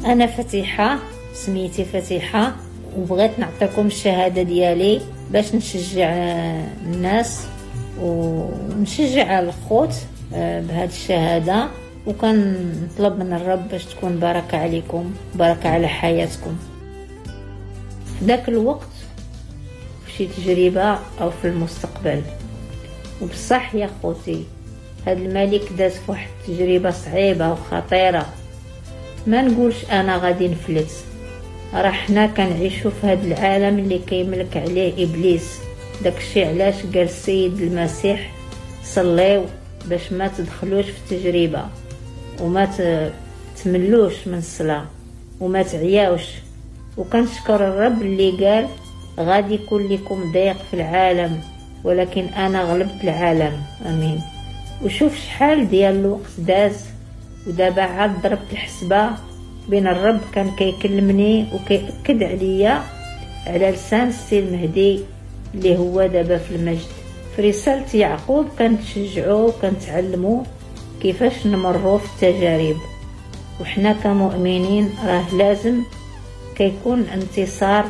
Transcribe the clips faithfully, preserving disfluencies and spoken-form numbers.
انا فتيحه، سميتي فتيحه، وبغيت نعطيكم الشهاده ديالي باش نشجع الناس ونشجع الخوت بهذه الشهاده، وكان نطلب من الرب باش تكون بركه عليكم، بركه على حياتكم. في ذاك الوقت في شي تجربه او في المستقبل. وبصح يا خوتي هاد الملك داز في واحد التجربه صعيبه وخطيره، ما نقولش انا غادي نفلت، راه حنا كنعيشوا في هذا العالم اللي كيملك عليه ابليس. داكشي علاش قال السيد المسيح صليو باش ما تدخلوش في التجربه وما تملوش من الصلاه وما تعياوش. وكنشكر الرب اللي قال غادي يكون لكم ضيق في العالم ولكن انا غلبت العالم. امين. وشوف شحال ديال الوقت داز، ودابا عاد ضربت الحسبه بين الرب كان كيكلمني وكيأكد عليا على لسان السي المهدي اللي هو دابا في المجد. في رسالة يعقوب كنتشجعوا وكنتعلموا كيفاش نمروا في التجارب، وحنا كمؤمنين راه لازم كيكون انتصار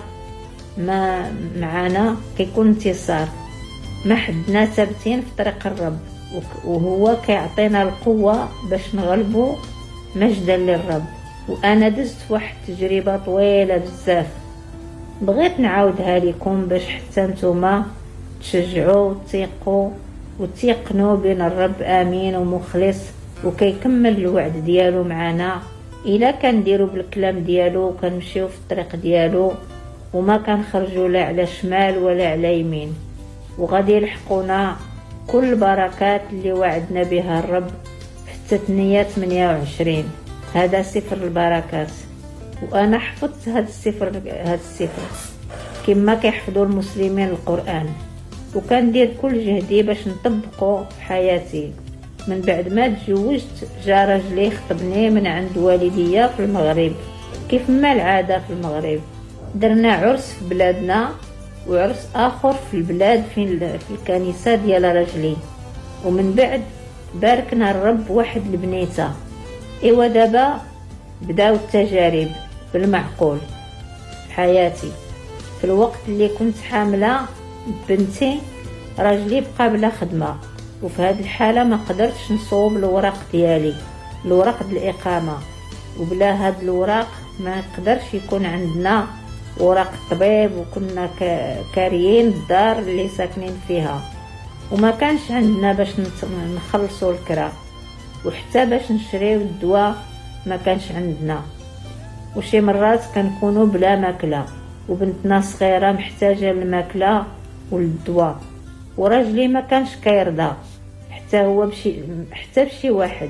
ما معنا، كيكون انتصار ما حدنا ثابتين في طريق الرب، وهو كيعطينا القوة باش نغلبوا مجدا للرب. وانا دزت في واحد التجربة طويلة بزاف، بغيت نعاودها لكم باش حتى نتوما تشجعوا وتيقوا وتيقنوا بين الرب امين ومخلص وكيكمل الوعد ديالو معنا. الا كنديروا بالكلام ديالو وكنمشيو في الطريق ديالو وما كنخرجوا لا على شمال ولا على يمين، وغادي يلحقونا كل البركات اللي وعدنا بها الرب في التثنية ثمانية وعشرين. هذا سفر البركات، وانا حفظت هذا السفر هذا السفر كما كيحفظوا المسلمين القرآن، وكندير كل جهدي باش نطبقه في حياتي. من بعد ما تزوجت جا راجلي خطبني من عند والديا في المغرب، كيف ما العاده في المغرب درنا عرس في بلادنا وعرس اخر في البلاد في في الكنيسه ديال راجلي، ومن بعد باركنا الرب واحد البنيته. ايوا دابا بداو التجارب بالمعقول في حياتي. في الوقت اللي كنت حامله بنتي راجلي بقى بلا خدمه، وفي هذه الحاله ما قدرتش نصوب الوراق ديالي، الوراق ديال الاقامه، وبلا هاد الوراق ما قدرش يكون عندنا وراق الطبيب، وكنا كاريين الدار اللي ساكنين فيها، وما كانش عندنا باش نخلصوا الكرا، وحتى باش نشريو الدواء ما كانش عندنا، وشي مرات كنكونوا بلا ماكله، وبنتنا صغيره محتاجه للماكله والدواء، وراجلي ما كانش كيرضى حتى هو بشي حتى بشي واحد.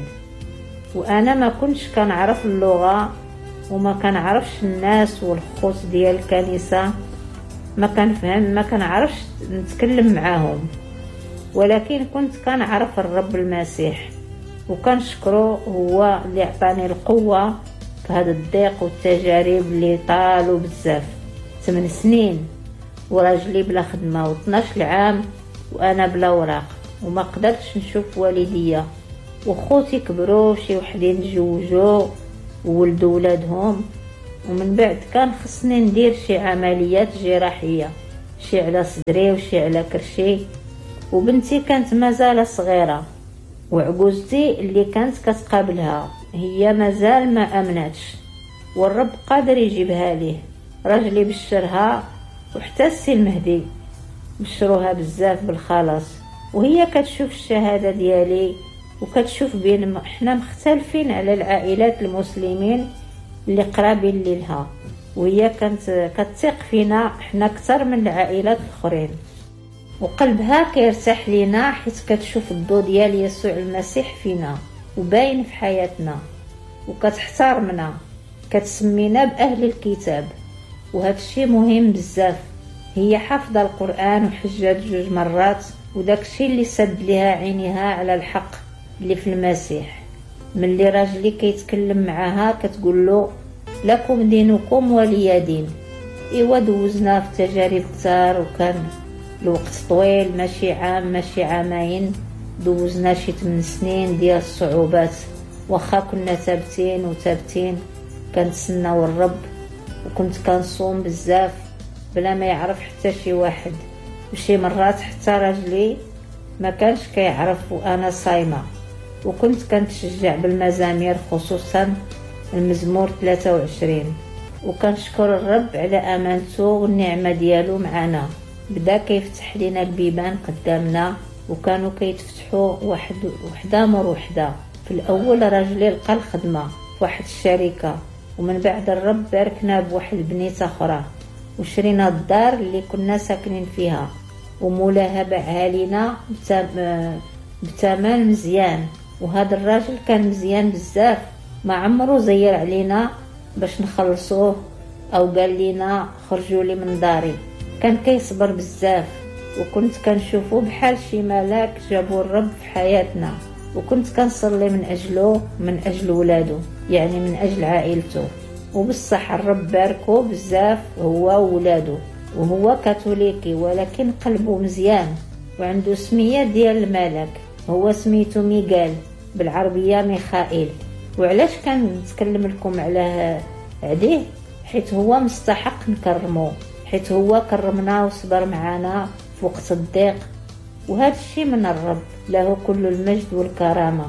وانا ما كنتش كنعرف اللغه وما كنعرفش الناس والخوت ديال الكنيسه، ما كنفهم ما كنعرفش نتكلم معاهم، ولكن كنت كنعرف الرب المسيح وكنشكره هو اللي عطاني القوه في هذا الضيق والتجارب اللي طالوا بزاف. ثمان سنين وراجلي بلا خدمه و12 عام وانا بلا وراق، وما قدرتش نشوف والديا، وخوتي كبروا شي وحدين تزوجوا وولدوا ولادهم، ومن بعد كان خصني ندير شي عمليات جراحيه، شي على صدري وشي على كرشي، وبنتي كانت مازال صغيره، وعجوزتي اللي كانت كتقابلها هي مازال ما امنتش، والرب قادر يجيبها ليه. راجلي بشرها وحتى السي المهدي بشروها بزاف بالخلاص، وهي كتشوف الشهاده ديالي وكتشوف بين احنا مختلفين على العائلات المسلمين اللي قرابين لها، وهي كانت كتثق فينا احنا اكثر من العائلات الاخرين، وقلبها كيرتاح لينا حيت كتشوف الضوء ديال يسوع المسيح فينا وباين في حياتنا، وكتحترمنا، كتسمينا باهل الكتاب، وهذا الشيء مهم بزاف. هي حافظه القرآن وحجات جوج مرات، وداك الشيء اللي سد ليها عينيها على الحق اللي في المسيح. ملي راجلي كيتكلم معاها كتقول له لكم دينكم ولي دين. ايوا دوزنا في تجارب كثار، وكان الوقت طويل، ماشي عام ماشي عامين، دوزنا شي ثمان سنين ديال الصعوبات، واخا كنا ثابتين وثابتين كنتسناو الرب، وكنت كنصوم بزاف بلا ما يعرف حتى شي واحد، وشي مرات حتى راجلي ما كانش كيعرف وانا صايمه. وكنت كنتشجع بالمزامير خصوصا المزمور ثلاثة وعشرين، وكنشكر الرب على امانته والنعمه ديالو معنا. بدا كيفتح لينا البيبان قدامنا، وكانوا كيتفتحوا واحد وحده مور وحده. في الاول راجلي لقى الخدمه في واحد الشركه، ومن بعد الرب باركنا بواحد البنيته اخرى، وشرينا الدار اللي كنا ساكنين فيها، ومولاها باعها لينا بثمن مزيان. وهذا الراجل كان مزيان بزاف، ما عمره زير علينا باش نخلصوه او قال لينا خرجوا لي من داري. كان كيصبر بزاف، وكنت كنشوفه بحال شي ملاك جابوا الرب في حياتنا. وكنت كنصلي من اجله من اجل ولاده، يعني من اجل عائلته. وبالصح الرب باركه بزاف هو وولاده، وهو كاثوليكي ولكن قلبه مزيان، وعنده سميه ديال الملك، هو سميته ميغال بالعربيه ميخائيل. وعلاش كنتكلم لكم على عليه؟ حيت هو مستحق نكرمه، حيت هو كرمنا وصبر معنا في وقت الضيق، وهذا الشيء من الرب، له كل المجد والكرامه.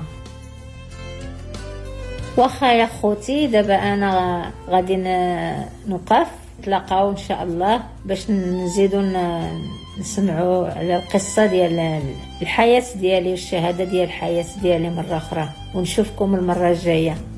واخا يا خوتي، دابا انا غادي نوقف، نتلاقاو ان شاء الله باش نزيدو نسمعوا على القصه ديال الحياه ديالي والشهاده ديال الحياه ديالي مره اخرى، ونشوفكم المره الجايه.